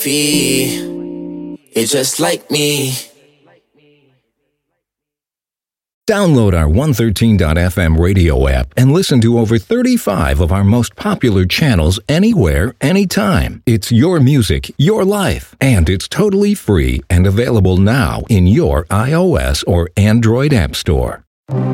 You're just like me. Download our 113.fm radio app and listen to over 35 of our most popular channels anywhere, anytime. It's your music, your life, and it's totally free and available now in your iOS or Android app store.